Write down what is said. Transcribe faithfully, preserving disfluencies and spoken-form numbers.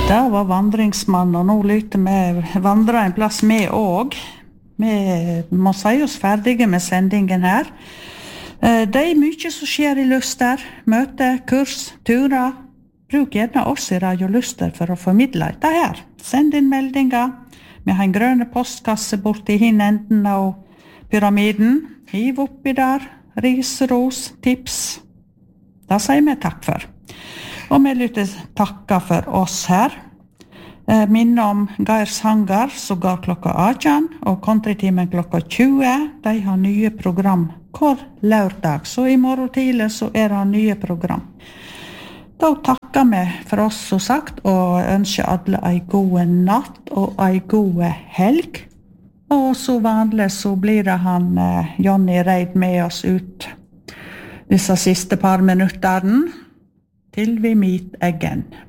Det var vandringsmann, og nå lytter vi vandre en plass med også. Vi må si oss ferdige med sendingen her. Det er mye som skjer i Luster. Møte, kurs, turer. Bruk gjerne oss i Radio Luster for å formidle dette her. Send inn meldinger. Vi har en grønne postkasse borte i hin enden av pyramiden. Hiv oppi der. Ris, ros, tips. Det sier vi takk for. Og vi lytter takka for oss her. Eh, minne om Geir Sanger, som går klokka atten, og countrytimen klokka tjue. De har nye program hver lørdag, så i morgen tidlig så er det nye program. Da takker vi for oss, som sagt, og ønsker alle en god natt og en god helg. Og så vanlig så blir det han eh, Johnny Reid med oss ut disse siste par minutterne til vi meet again.